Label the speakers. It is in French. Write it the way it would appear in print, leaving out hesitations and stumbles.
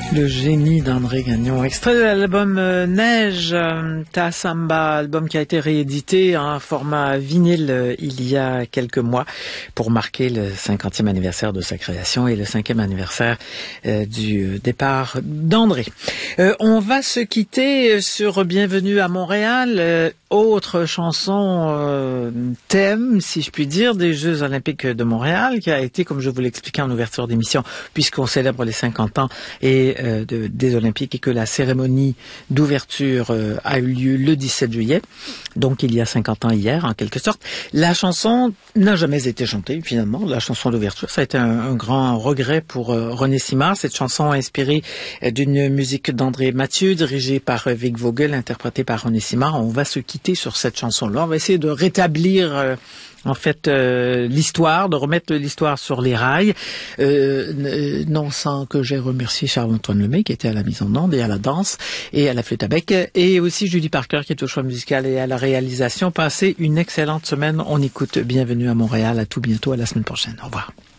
Speaker 1: Le génie d'André Gagnon, extrait de l'album Neige, Ta Samba, album qui a été réédité en format vinyle il y a quelques mois pour marquer le 50e anniversaire de sa création et le 5e anniversaire du départ d'André. On va se quitter sur Bienvenue à Montréal, autre chanson thème, si je puis dire, des Jeux Olympiques de Montréal, qui a été, comme je vous l'expliquais en ouverture d'émission, puisqu'on célèbre les 50 ans et des Olympiques et que la cérémonie d'ouverture a eu lieu le 17 juillet, donc il y a 50 ans hier en quelque sorte. La chanson n'a jamais été chantée finalement, la chanson d'ouverture. Ça a été un grand regret pour René Simard. Cette chanson inspirée d'une musique d'André Mathieu, dirigée par Vic Vogel, interprétée par René Simard. On va se quitter sur cette chanson-là. On va essayer de rétablir l'histoire, de remettre l'histoire sur les rails, non sans que j'ai remercié Charles-Antoine Lemay qui était à la mise en onde et à la danse et à la flûte à bec, et aussi Julie Parker qui est au choix musical et à la réalisation. Passez une excellente semaine. On écoute Bienvenue à Montréal. À tout bientôt, à la semaine prochaine. Au revoir.